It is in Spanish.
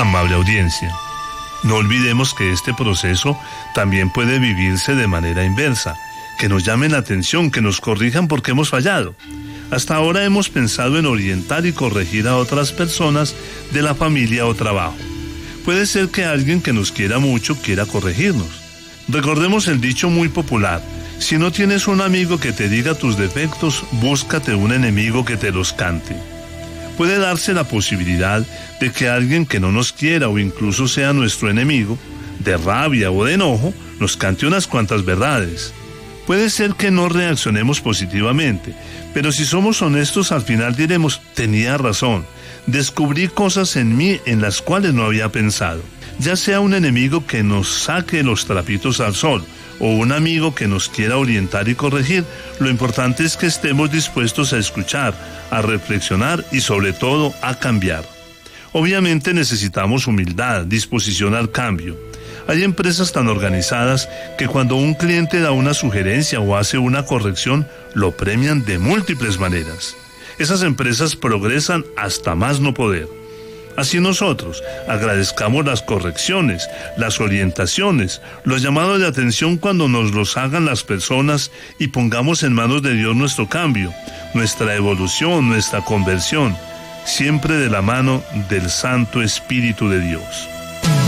amable audiencia. No olvidemos que este proceso también puede vivirse de manera inversa, que nos llamen la atención, que nos corrijan porque hemos fallado. Hasta ahora hemos pensado en orientar y corregir a otras personas de la familia o trabajo. Puede ser que alguien que nos quiera mucho quiera corregirnos. Recordemos el dicho muy popular: si no tienes un amigo que te diga tus defectos, búscate un enemigo que te los cante. Puede darse la posibilidad de que alguien que no nos quiera o incluso sea nuestro enemigo, de rabia o de enojo, nos cante unas cuantas verdades. Puede ser que no reaccionemos positivamente, pero si somos honestos al final diremos: tenía razón, descubrí cosas en mí en las cuales no había pensado. Ya sea un enemigo que nos saque los trapitos al sol o un amigo que nos quiera orientar y corregir, lo importante es que estemos dispuestos a escuchar, a reflexionar y sobre todo a cambiar. Obviamente necesitamos humildad, disposición al cambio. Hay empresas tan organizadas que cuando un cliente da una sugerencia o hace una corrección, lo premian de múltiples maneras. Esas empresas progresan hasta más no poder. Así nosotros agradezcamos las correcciones, las orientaciones, los llamados de atención cuando nos los hagan las personas y pongamos en manos de Dios nuestro cambio, nuestra evolución, nuestra conversión, siempre de la mano del Santo Espíritu de Dios.